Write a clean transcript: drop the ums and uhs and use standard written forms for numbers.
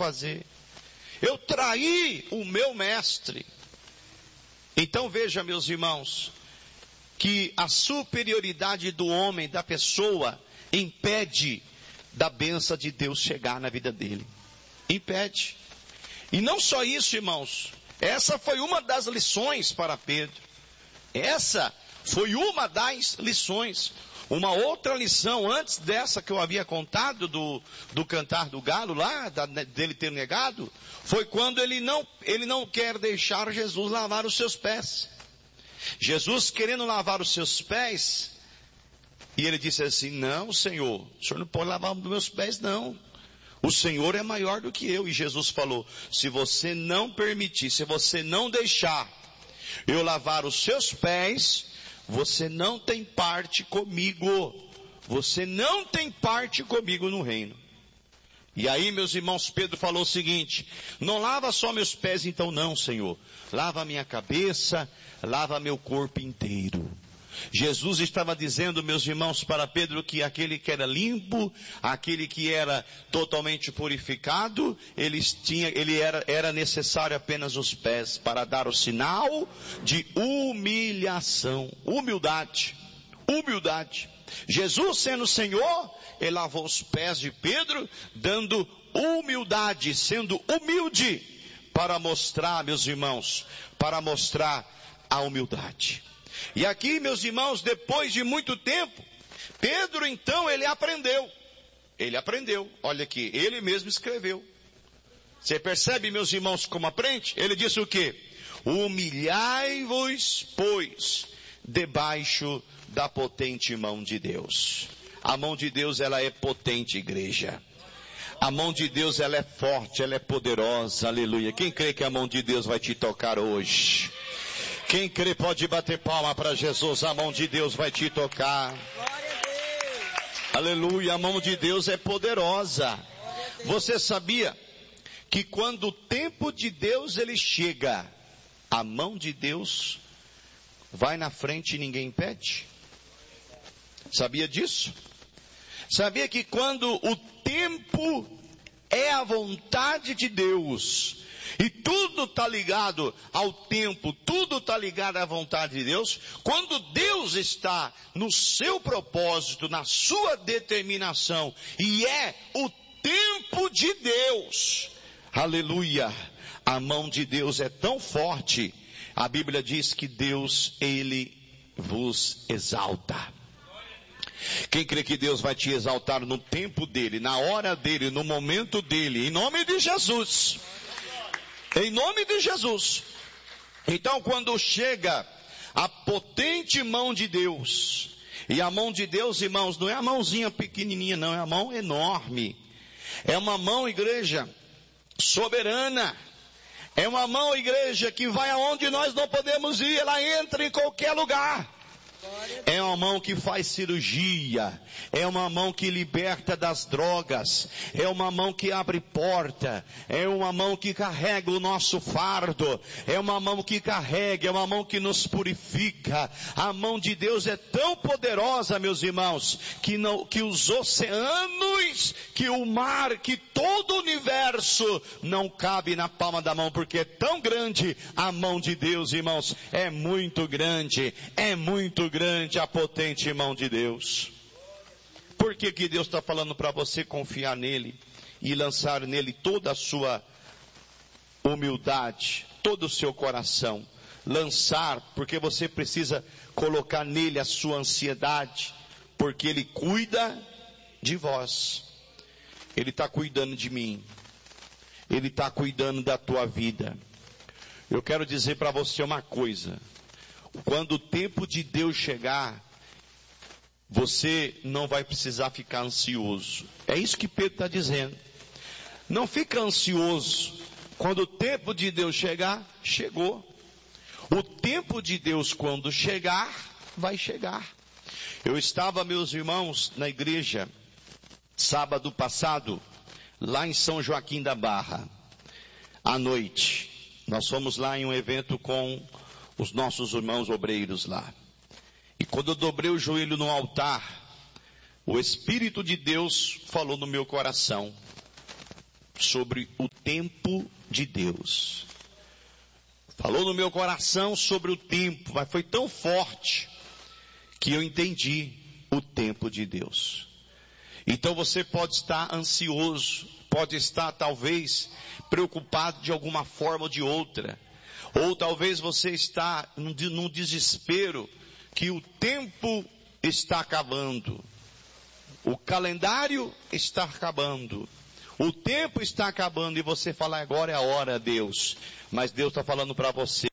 fazer. Eu traí o meu mestre. Então veja, meus irmãos, que a superioridade do homem, da pessoa, impede da bênção de Deus chegar na vida dele. Impede. E não só isso, irmãos. Essa foi uma das lições para Pedro. Essa foi uma das lições. Uma outra lição antes dessa que eu havia contado do cantar do galo lá, dele ter negado, foi quando ele não quer deixar Jesus lavar os seus pés. Jesus querendo lavar os seus pés, e ele disse assim: não, Senhor, o Senhor não pode lavar os meus pés, não. O Senhor é maior do que eu. E Jesus falou: se você não permitir, se você não deixar eu lavar os seus pés, você não tem parte comigo. Você não tem parte comigo no reino. E aí, meus irmãos, Pedro falou o seguinte: não lava só meus pés então não, Senhor. Lava a minha cabeça, lava meu corpo inteiro. Jesus estava dizendo, meus irmãos, para Pedro que aquele que era limpo, aquele que era totalmente purificado, era necessário apenas os pés para dar o sinal de humilhação, humildade. Jesus sendo Senhor, ele lavou os pés de Pedro, dando humildade, sendo humilde, para mostrar, meus irmãos, para mostrar a humildade. E aqui, meus irmãos, depois de muito tempo, Pedro então, ele aprendeu, olha aqui, ele mesmo escreveu. Você percebe, meus irmãos, como aprende? Ele disse o quê? Humilhai-vos, pois, debaixo da potente mão de Deus. A mão de Deus, ela é potente, igreja. A mão de Deus, ela é forte, ela é poderosa, aleluia. Quem crê que a mão de Deus vai te tocar hoje? Quem crê pode bater palma para Jesus, a mão de Deus vai te tocar. Aleluia, a mão de Deus é poderosa. Você sabia que quando o tempo de Deus ele chega, a mão de Deus vai na frente e ninguém impede? Sabia disso? Sabia que quando o tempo é a vontade de Deus, e tudo está ligado ao tempo, tudo está ligado à vontade de Deus, quando Deus está no seu propósito, na sua determinação, e é o tempo de Deus, aleluia, a mão de Deus é tão forte, a Bíblia diz que Deus, ele vos exalta. Quem crê que Deus vai te exaltar no tempo dele, na hora dele, no momento dele, em nome de Jesus. Em nome de Jesus. Então quando chega a potente mão de Deus, e a mão de Deus, irmãos, não é a mãozinha pequenininha não, é a mão enorme. É uma mão, igreja, soberana. É uma mão, igreja, que vai aonde nós não podemos ir, ela entra em qualquer lugar. É uma mão que faz cirurgia, é uma mão que liberta das drogas, é uma mão que abre porta, é uma mão que carrega o nosso fardo, é uma mão que carrega, é uma mão que nos purifica. A mão de Deus é tão poderosa, meus irmãos, que os oceanos, que o mar, que todo o universo não cabe na palma da mão, porque é tão grande a mão de Deus, irmãos, é muito grande a potente mão de Deus. Por que Deus está falando para você confiar nele e lançar nele toda a sua humildade, todo o seu coração? Lançar, porque você precisa colocar nele a sua ansiedade, porque ele cuida de vós. Ele está cuidando de mim. Ele está cuidando da tua vida. Eu quero dizer para você uma coisa. Quando o tempo de Deus chegar, você não vai precisar ficar ansioso. É isso que Pedro está dizendo. Não fica ansioso. Quando o tempo de Deus chegar, chegou. O tempo de Deus quando chegar, vai chegar. Eu estava, meus irmãos, na igreja, sábado passado, lá em São Joaquim da Barra, à noite. Nós fomos lá em um evento com os nossos irmãos obreiros lá. E quando eu dobrei o joelho no altar, o Espírito de Deus falou no meu coração sobre o tempo de Deus. Falou no meu coração sobre o tempo, mas foi tão forte que eu entendi o tempo de Deus. Então você pode estar ansioso, pode estar talvez preocupado de alguma forma ou de outra, ou talvez você está num desespero que o tempo está acabando, o calendário está acabando, o tempo está acabando e você fala, agora é a hora, Deus. Mas Deus está falando para você,